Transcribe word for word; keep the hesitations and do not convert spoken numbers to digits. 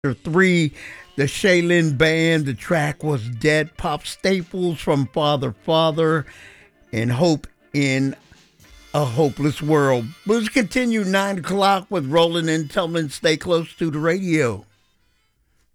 Three, the Shaylin Band. The track was Dead. Pop staples from Father Father and Hope in a Hopeless World. Let's continue nine o'clock with Roland and Tillman. Stay close to the radio.